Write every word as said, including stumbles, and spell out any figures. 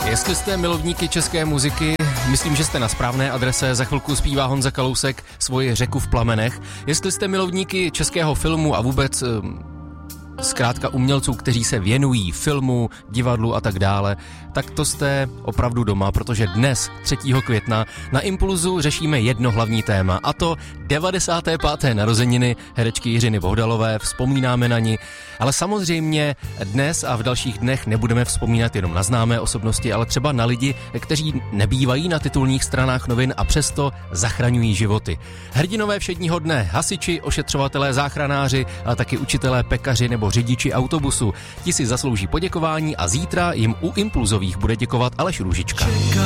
Jestli jste milovníky české muziky, myslím, že jste na správné adrese. Za chvilku zpívá Honza Kalousek svoji Řeku v plamenech. Jestli jste milovníky českého filmu a vůbec zkrátka umělců, kteří se věnují filmu, divadlu a tak dále, tak to jste opravdu doma, protože dnes, třetího května, na Impulzu řešíme jedno hlavní téma, a to devadesáté páté narozeniny herečky Jiřiny Bohdalové, vzpomínáme na ni, ale samozřejmě dnes a v dalších dnech nebudeme vzpomínat jenom na známé osobnosti, ale třeba na lidi, kteří nebývají na titulních stranách novin a přesto zachraňují životy. Hrdinové všedního dne, hasiči, ošetřovatelé, záchranáři, ale taky učitelé, pekaři nebo řidiči autobusu. Ti si zaslouží poděkování a zítra jim u Impulzových bude děkovat Aleš Růžička.